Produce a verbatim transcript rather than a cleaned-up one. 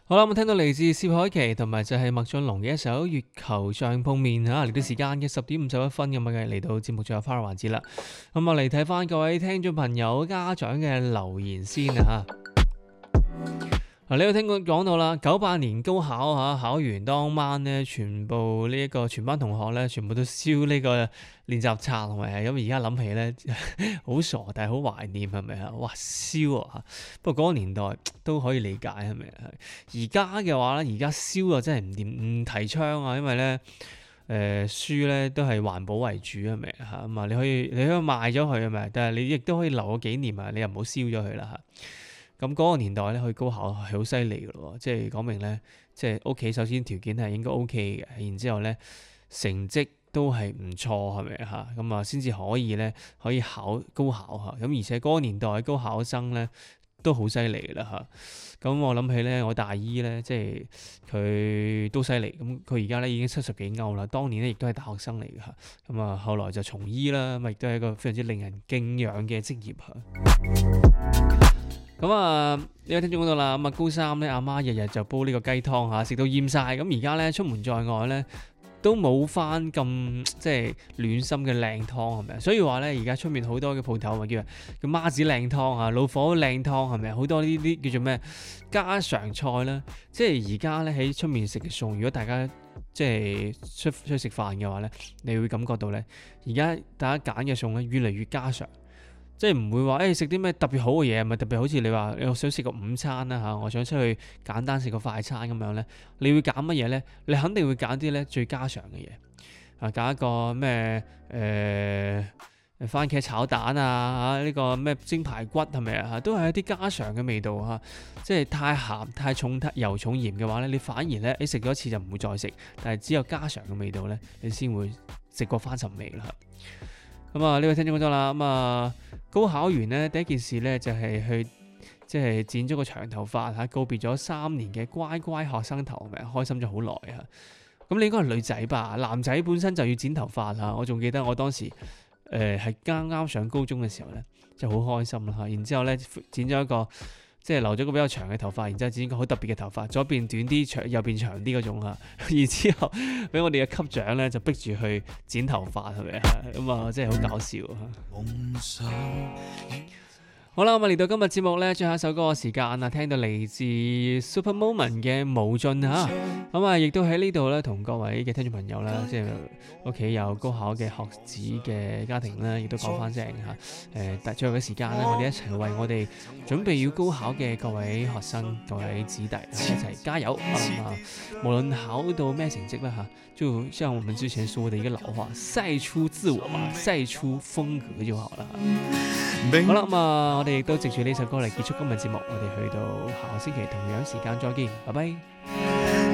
好啦，咁聽到嚟自薛凱琪同埋就係麥浚龍嘅一首《月球上碰面》嚇，嚟到時間嘅十點五十一分咁嘅嚟到節目最後花環節啦。咁我嚟睇翻各位聽眾朋友家長嘅留言先啊嚇。嗱，你有聽過講到啦，九八年高考嚇，考完當晚咧，全部呢一個全班同學咧，全部都燒呢個練習冊，同埋係咁。而家諗起咧，好傻，但係好懷念，係咪啊？哇，燒啊！不過嗰個年代都可以理解，係咪啊？而家嘅話咧，而家燒啊真係唔掂，唔提倡啊，因為咧，誒、呃、書咧都係環保為主，係咪嚇？咁啊，你可以你可以賣咗佢，係咪？但係你亦都可以留個紀念啊，你又唔好燒咗佢啦嚇。咁嗰個年代咧，去高考係好犀利嘅咯，即係講明咧，即係屋企首先條件係應該 O K 嘅，然之後咧成績都係唔錯，係咪嚇？咁啊，先至可以咧可以考高考嚇。咁而且嗰個年代嘅高考生咧都好犀利啦嚇。咁我諗起咧，我大姨咧，即係佢都犀利。咁佢而家咧已經七十幾歐啦，當年咧亦都係大學生嚟嘅嚇。咁啊，後來就從醫啦，咁亦都係一個非常之令人敬仰嘅職業嚇。咁啊，呢位聽眾講到啦，咁啊高三咧，阿媽日日就煲呢個雞湯嚇，食到厭晒。咁而家咧出門在外咧，都冇翻咁即係暖心嘅靚湯係咪啊？所以話咧，而家出面好多嘅鋪頭咪叫叫媽子靚湯啊，老火靚湯係咪啊？好多呢啲叫做咩家常菜啦。即係而家咧喺出面食嘅餸，如果大家即係出出去食飯嘅話咧，你會感覺到咧，而家大家揀嘅餸咧越嚟越家常。即係唔會話誒食啲咩特別好嘅嘢，咪特別好似你話我想食個午餐啦嚇，我想出去簡單食個快餐咁樣咧，你會揀乜嘢咧？你肯定會揀啲咧最家常嘅嘢啊，揀一個咩誒、呃、番茄炒蛋啊，呢、這個咩蒸排骨係咪啊？都係一啲家常嘅味道嚇。即係太鹹、太重、太油重鹽嘅話咧，你反而咧你食咗一次就唔會再食，但係只有家常嘅味道咧，你先會食過翻尋味啦。咁啊，呢位聽眾講咗啦，咁啊高考完咧，第一件事咧就係、是、去即係剪咗個長頭髮嚇，告別咗三年嘅乖乖學生頭，咪開心咗好耐嚇。咁你應該係女仔吧？男仔本身就要剪頭髮嚇，我仲記得我當時誒係啱啱上高中嘅時候咧，就好開心啦嚇。然之後咧剪咗一個即係留咗個比較長嘅頭髮，然之後剪一個好特別嘅頭髮，左邊短啲，長右邊長啲嗰種嚇。然之後俾我哋嘅級長咧就逼住去剪頭髮，係咪啊？咁啊，真係好搞笑嚇。好啦，咁啊嚟到今日節目咧，最後一首歌嘅時間啊，聽到嚟自 Super Moment 嘅無盡嚇，咁啊亦都喺呢度咧，同各位嘅聽眾朋友啦，即係屋企有高考嘅學子嘅家庭咧，亦都講翻聲嚇。誒，但最後嘅時間咧，我哋一齊為我哋準備要高考嘅各位學生、各位子弟一齊加油啊！無論考到咩成績啦嚇，就像我們之前說的一個老話，賽出自我嘛，賽出風格就好啦。好啦，咁啊，我哋亦都藉住呢首歌嚟結束今日節目，我哋去到下個星期同樣時間再見，拜拜。